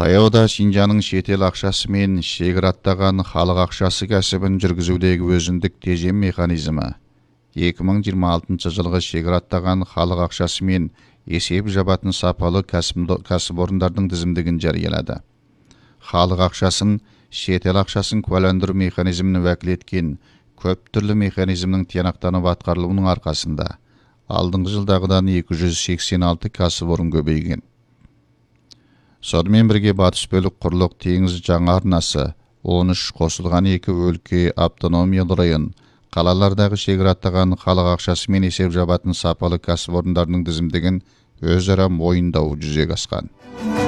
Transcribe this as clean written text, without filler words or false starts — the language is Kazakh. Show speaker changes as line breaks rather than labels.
Таяуда Шинжаның шетел ақшасы мен шекараттаған халық ақшасы кәсібін жүргізудегі өзіндік тежем механизмі 2026 жылғы шекараттаған халық ақшасы мен есеп жабатын сапалы кәсіпорындардың тізімдігін жариялады. Халық ақшасын, шетел ақшасын куәландыру механизмін уәкіл еткен көп түрлі механизмнің тиянақтанып атқарылуының арқасында алдыңғы жылдағыдан 286 кәсіпорын көбейген. Сонымен бірге батыс бөлік құрлық теңіз жаңа арнасы, 13 қосылған 2 өлке автономиялы район, қалалардағы шекараттаған халық ақшасы мен есеп жабатын сапалы кәсіпорындардың тізімдігін өзара мойындауы жүзеге асқан.